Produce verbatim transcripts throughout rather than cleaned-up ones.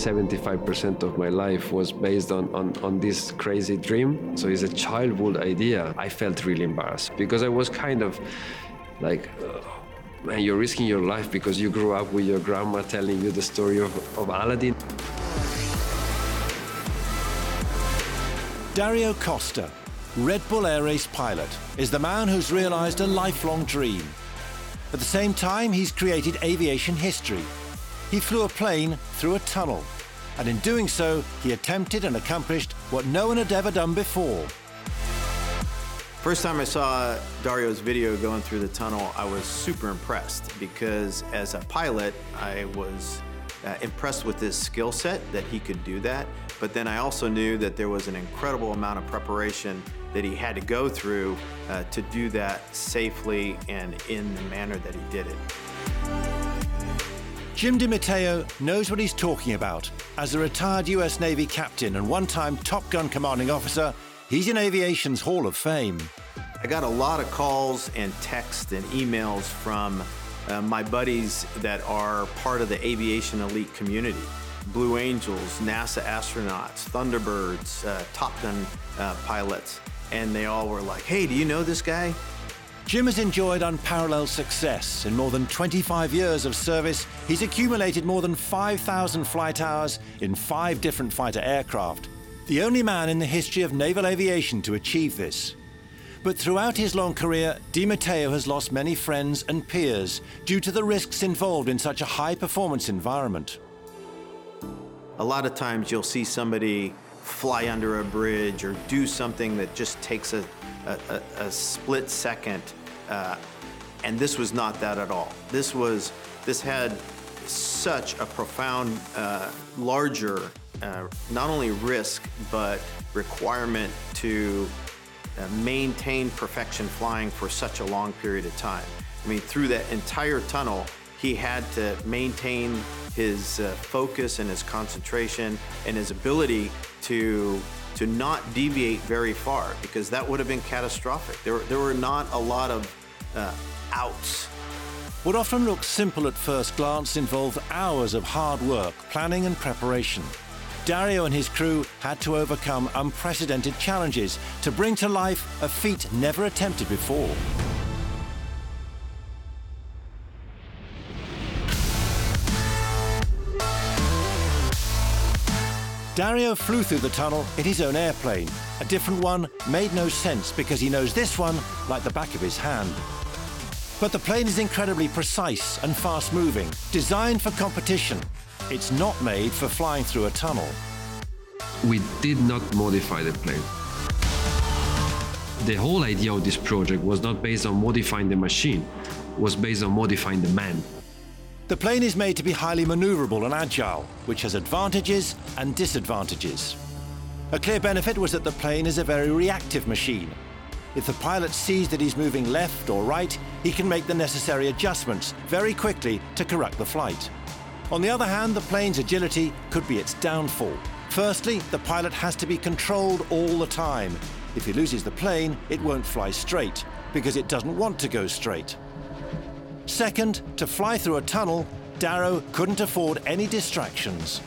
seventy-five percent of my life was based on, on, on this crazy dream. So it's a childhood idea. I felt really embarrassed because I was kind of like, oh, man, you're risking your life because you grew up with your grandma telling you the story of, of Aladdin. Dario Costa, Red Bull Air Race pilot, is the man who's realized a lifelong dream. At the same time, he's created aviation history. He flew a plane through a tunnel, and in doing so, he attempted and accomplished what no one had ever done before. First time I saw Dario's video going through the tunnel, I was super impressed because as a pilot, I was uh, impressed with his skill set that he could do that. But then I also knew that there was an incredible amount of preparation that he had to go through uh, to do that safely and in the manner that he did it. Jim DiMatteo knows what he's talking about. As a retired U S Navy captain and one-time Top Gun commanding officer, he's in aviation's Hall of Fame. I got a lot of calls and texts and emails from uh, my buddies that are part of the aviation elite community. Blue Angels, NASA astronauts, Thunderbirds, uh, Top Gun uh, pilots, and they all were like, hey, do you know this guy? Jim has enjoyed unparalleled success. In more than twenty-five years of service, he's accumulated more than five thousand flight hours in five different fighter aircraft. The only man in the history of naval aviation to achieve this. But throughout his long career, DiMatteo has lost many friends and peers due to the risks involved in such a high-performance environment. A lot of times you'll see somebody fly under a bridge or do something that just takes a, a, a split second, uh, and this was not that at all. This was, this had such a profound, uh, larger, uh, not only risk, but requirement to uh, maintain perfection flying for such a long period of time. I mean, through that entire tunnel, he had to maintain his uh, focus and his concentration and his ability to, to not deviate very far, because that would have been catastrophic. There, there were not a lot of uh, outs. What often looks simple at first glance involved hours of hard work, planning and preparation. Dario and his crew had to overcome unprecedented challenges to bring to life a feat never attempted before. Dario flew through the tunnel in his own airplane. A different one made no sense because he knows this one like the back of his hand. But the plane is incredibly precise and fast-moving, designed for competition. It's not made for flying through a tunnel. We did not modify the plane. The whole idea of this project was not based on modifying the machine, it was based on modifying the man. The plane is made to be highly maneuverable and agile, which has advantages and disadvantages. A clear benefit was that the plane is a very reactive machine. If the pilot sees that he's moving left or right, he can make the necessary adjustments very quickly to correct the flight. On the other hand, the plane's agility could be its downfall. Firstly, the pilot has to be controlled all the time. If he loses the plane, it won't fly straight, because it doesn't want to go straight. Second, to fly through a tunnel, Dario couldn't afford any distractions.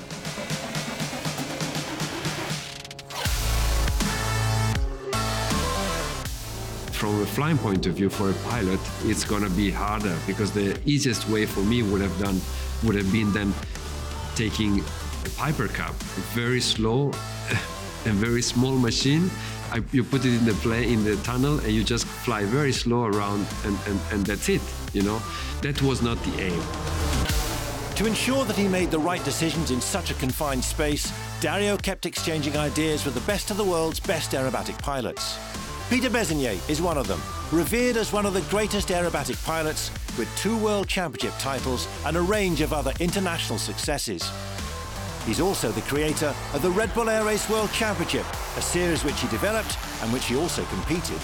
From a flying point of view, for a pilot, it's gonna be harder, because the easiest way for me would have done would have been then taking a Piper Cub, very slow and very small machine. I, you put it in the plane, in the tunnel, and you just fly very slow around, and, and, and that's it. You know, that was not the aim. To ensure that he made the right decisions in such a confined space, Dario kept exchanging ideas with the best of the world's best aerobatic pilots. Peter Bezinier is one of them, revered as one of the greatest aerobatic pilots with two World Championship titles and a range of other international successes. He's also the creator of the Red Bull Air Race World Championship, a series which he developed and which he also competed.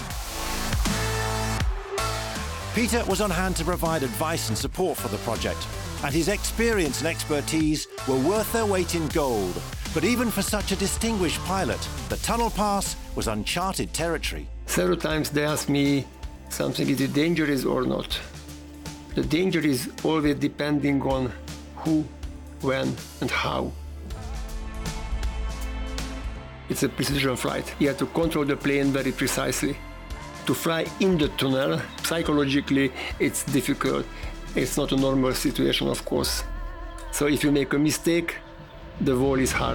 Peter was on hand to provide advice and support for the project, and his experience and expertise were worth their weight in gold. But even for such a distinguished pilot, the tunnel pass was uncharted territory. Several times they asked me something, is it dangerous or not? The danger is always depending on who, when and how. It's a precision flight. You have to control the plane very precisely. To fly in the tunnel, psychologically, it's difficult. It's not a normal situation, of course. So if you make a mistake, the wall is hard.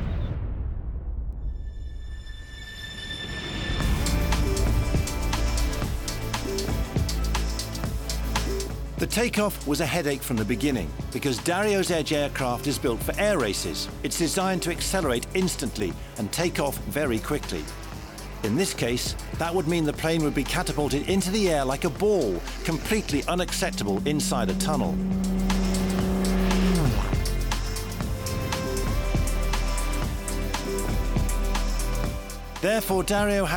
The takeoff was a headache from the beginning because Dario's Edge aircraft is built for air races. It's designed to accelerate instantly and take off very quickly. In this case, that would mean the plane would be catapulted into the air like a ball, completely unacceptable inside a tunnel. Therefore, Dario had